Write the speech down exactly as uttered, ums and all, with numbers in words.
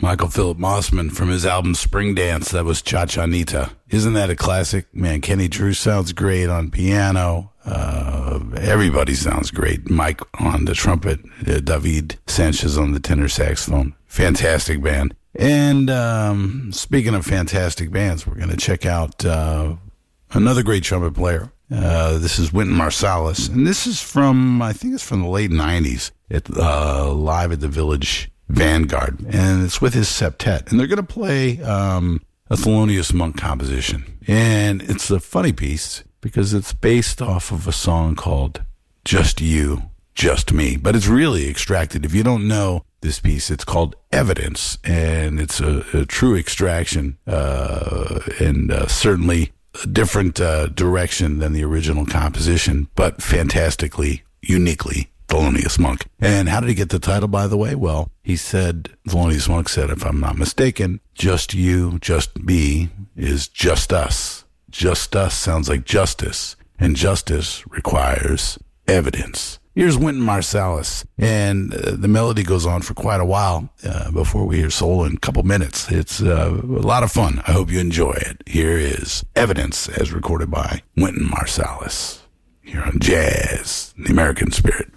Michael Philip Mossman from his album Spring Dance. That was Cha Cha Nita. Isn't that a classic? Man, Kenny Drew sounds great on piano. Uh, everybody sounds great. Mike on the trumpet, uh, David Sanchez on the tenor saxophone. Fantastic band. And um, speaking of fantastic bands, we're going to check out uh, another great trumpet player. Uh, this is Wynton Marsalis, and this is from, I think it's from the late nineties, at, uh, live at the Village Vanguard, and it's with his septet, and they're going to play um, a Thelonious Monk composition, and it's a funny piece because it's based off of a song called Just You, Just Me, but it's really extracted. If you don't know this piece, it's called Evidence, and it's a, a true extraction, uh, and uh, certainly a different uh, direction than the original composition, but fantastically, uniquely Thelonious Monk. And how did he get the title, by the way? Well, he said, Thelonious Monk said, if I'm not mistaken, just you, just me is just us. Just us sounds like justice, and justice requires evidence. Here's Wynton Marsalis, and uh, the melody goes on for quite a while uh, before we hear solo in a couple minutes. It's uh, a lot of fun. I hope you enjoy it. Here is Evidence, as recorded by Wynton Marsalis, here on Jazz, the American Spirit.